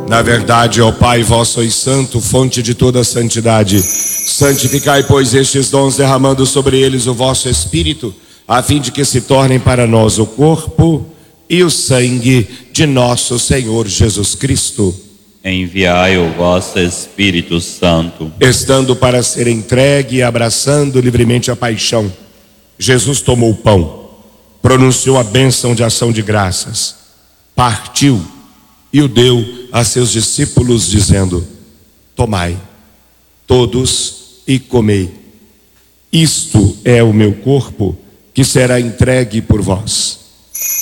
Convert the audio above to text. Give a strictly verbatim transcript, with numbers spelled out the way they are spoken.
Na verdade, ó Pai, vós sois santo, fonte de toda santidade. Santificai, pois, estes dons, derramando sobre eles o vosso Espírito, a fim de que se tornem para nós o corpo e o sangue de nosso Senhor Jesus Cristo. Enviai o vosso Espírito Santo. Estando para ser entregue e abraçando livremente a paixão, Jesus tomou o pão, pronunciou a bênção de ação de graças, partiu e o deu a seus discípulos, dizendo: tomai, todos, e comei. Isto é o meu corpo, que será entregue por vós.